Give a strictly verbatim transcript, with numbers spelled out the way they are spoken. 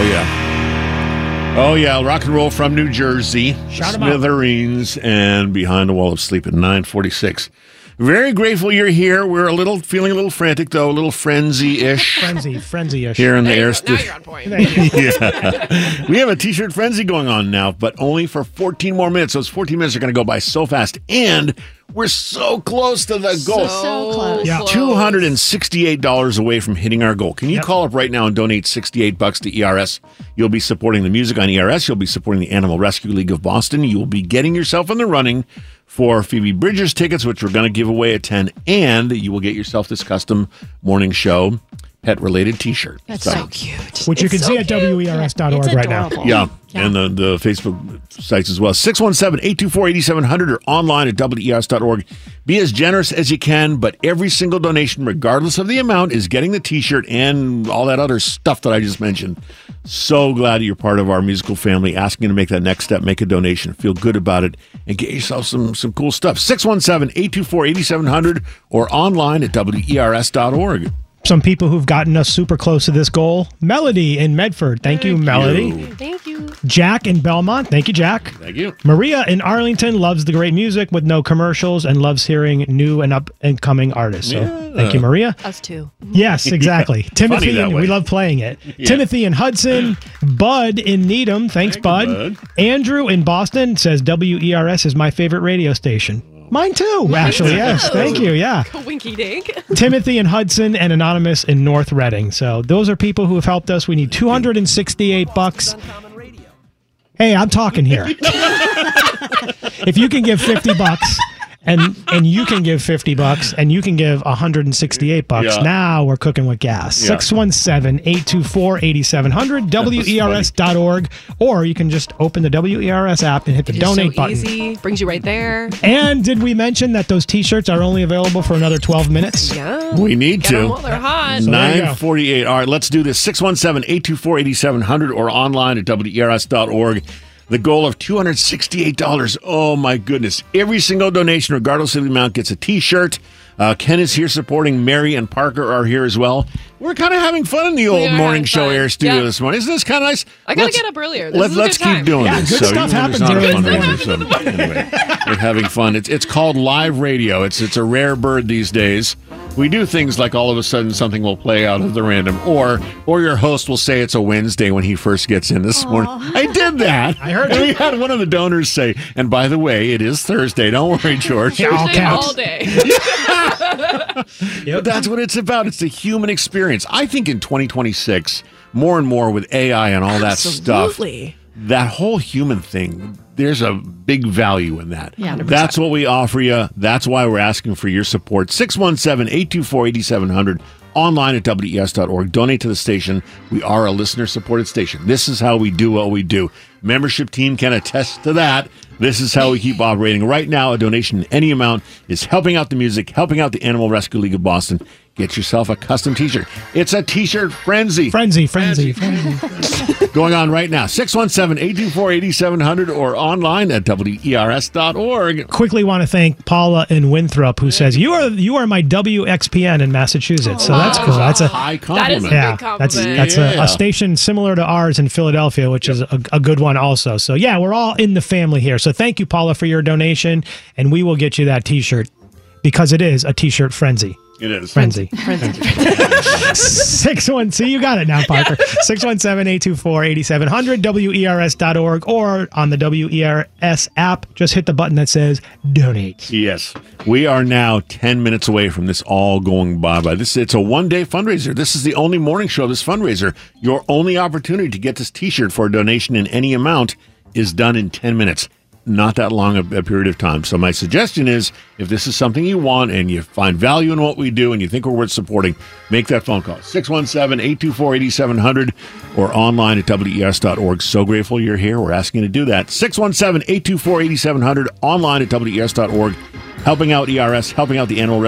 Oh, yeah. Oh, yeah. Rock and roll from New Jersey. Shout 'em out. Smithereens and Behind a Wall of Sleep at nine forty-six. Very grateful you're here. We're a little feeling a little frantic, though, a little frenzy-ish. Frenzy, frenzy-ish. Here in the air. Now you're on point. Yeah. We have a T-shirt frenzy going on now, but only for fourteen more minutes. Those fourteen minutes are going to go by so fast, and we're so close to the goal. So close. Yeah. two hundred sixty-eight dollars away from hitting our goal. Can you Yep. call up right now and donate sixty-eight bucks to E R S? You'll be supporting the music on E R S. You'll be supporting the Animal Rescue League of Boston. You will be getting yourself in the running for Phoebe Bridgers tickets, which we're going to give away at ten, and you will get yourself this custom morning show pet-related T-shirt. That's So- so cute. Which you It's can so see at cute. W E R S dot org It's right now. adorable. Yeah, Yeah. and the, the Facebook sites as well. six one seven, eight two four, eight seven zero zero or online at W E R S dot org. Be as generous as you can, but every single donation, regardless of the amount, is getting the T-shirt and all that other stuff that I just mentioned. So glad you're part of our musical family. Asking you to make that next step, make a donation, feel good about it, and get yourself some, some cool stuff. six one seven, eight two four, eight seven zero zero or online at W E R S dot org. Some people who've gotten us super close to this goal. Melody in Medford. Thank, you, Melody. you. Thank you. Jack in Belmont. Thank you, Jack. Thank you. Maria in Arlington loves the great music with no commercials and loves hearing new and up and coming artists. So Yeah. thank you, Maria. Us too. Yes, exactly. Timothy, Funny that in, way. we love playing it. Yeah. Timothy in Hudson, Bud in Needham. Thanks, Thank you, Bud. Bud. Andrew in Boston says W E R S is my favorite radio station. Mine too, actually. Yes, thank you. Yeah. Winky dink. Timothy in Hudson and Anonymous in North Reading. So those are people who have helped us. We need two hundred sixty-eight bucks. Hey, I'm talking here. If you can give fifty bucks and and you can give fifty bucks and you can give one hundred sixty-eight bucks, Yeah. now we're cooking with gas. Yeah. six one seven, eight two four, eight seven zero zero, W E R S dot org, or you can just open the W E R S app and hit the It's donate so button. easy. Brings you right there. And did we mention that those t-shirts are only available for another twelve minutes? Yeah. We need Get 'em to. while they're hot. So there you go. nine forty-eight. All right, let's do this. six one seven, eight two four, eight seven zero zero or online at W E R S dot org. The goal of two hundred sixty-eight dollars. Oh, my goodness. Every single donation, regardless of the amount, gets a T-shirt. Uh, Ken is here supporting. Mary and Parker are here as well. We're kind of having fun in the old are morning having show fun. air studio Yeah. this morning. Isn't this kind of nice? I gotta Let's- get up earlier. This Let, is a let's good time. keep doing Yeah, this. good so stuff even when happens there's not a early in the fundraiser, morning. so anyway, we're having fun. It's it's called live radio. It's it's a rare bird these days. We do things like all of a sudden something will play out of the random, or or your host will say it's a Wednesday when he first gets in this morning. I did that. I heard And you. we had one of the donors say, and by the way, it is Thursday. Don't worry, George. Yeah, all Thursday caps. all day. But that's what it's about. It's the human experience. I think in twenty twenty-six, more and more with A I and all that stuff, Absolutely. that whole human thing, there's a big value in that. Yeah, one hundred percent. That's what we offer you. That's why we're asking for your support. six one seven, eight two four, eight seven zero zero. Online at W E S dot org. Donate to the station. We are a listener-supported station. This is how we do what we do. Membership team can attest to that. This is how we keep operating. Right now, a donation in any amount is helping out the music, helping out the Animal Rescue League of Boston. Get yourself a custom T-shirt. It's a T-shirt frenzy. Frenzy, frenzy, frenzy. Going on right now. six one seven, eight two four, eight seven zero zero or online at W E R S dot org. Quickly want to thank Paula in Winthrop who says you are you are my W X P N in Massachusetts. So that's cool. That's a High That is compliment. a yeah. big compliment. That's that's a, Yeah. a station similar to ours in Philadelphia, which is a, a good one also. So yeah, we're all in the family here. So thank you, Paula, for your donation, and we will get you that T-shirt because it is a T-shirt frenzy. It is. Frenzy. Six one. See, you got it now, Parker. Six one seven eight two four eighty seven hundred. W E R S dot org or on the W E R S app. Just hit the button that says donate. Yes. We are now ten minutes away from this all going bye-bye. This It's a one-day fundraiser. This is the only morning show of this fundraiser. Your only opportunity to get this T-shirt for a donation in any amount is done in ten minutes. Not that long a, a period of time. So my suggestion is, if this is something you want and you find value in what we do and you think we're worth supporting, make that phone call. six one seven, eight two four, eight seven zero zero or online at W E R S dot org. So grateful you're here. We're asking you to do that. six one seven, eight two four, eight seven zero zero online at W E R S dot org. Helping out E R S, helping out the Animal